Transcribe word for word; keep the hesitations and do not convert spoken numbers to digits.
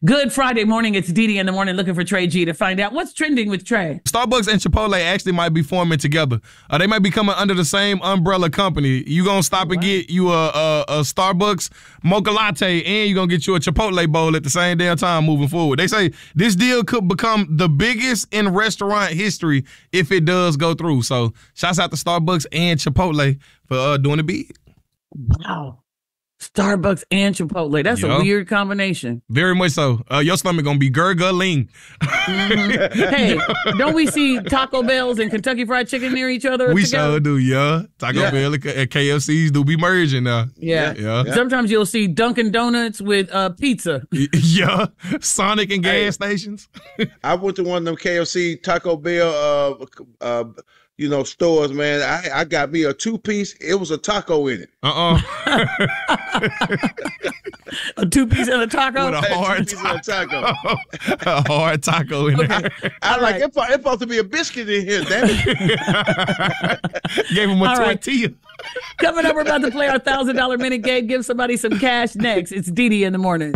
Good Friday morning. It's Dee Dee in the morning looking for Trey G to find out what's trending with Trey. Starbucks and Chipotle actually might be forming together. Uh, they might be coming under the same umbrella company. You gonna stop and get you a, a, a Starbucks mocha latte, and you gonna get you a Chipotle bowl at the same damn time moving forward. They say this deal could become the biggest in restaurant history if it does go through. So shouts out to Starbucks and Chipotle for uh, doing it big. Wow. Starbucks and Chipotle. That's Yo. a weird combination. Very much so. Uh, your stomach gonna be gurgling. Mm-hmm. Hey, don't we see Taco Bells and Kentucky Fried Chicken near each other? We together? sure do, yeah. Taco Yeah. Bell and K F Cs do be merging now. Yeah. Yeah. Yeah. Sometimes you'll see Dunkin' Donuts with uh, pizza. Yeah. Sonic and gas Hey. stations. I went to one of them K F C, Taco Bell, uh, uh, you know, stores, man. I, I got me a two-piece. It was a taco in it. Uh-uh. A two-piece and a taco? With a hard Two pieces of taco. taco. A hard taco in there. I All like right. it. It's supposed to be a biscuit in here, damn it. Gave him a All right. tortilla. Coming up, we're about to play our one thousand dollar minute game. Give somebody some cash next. It's Dee Dee in the morning.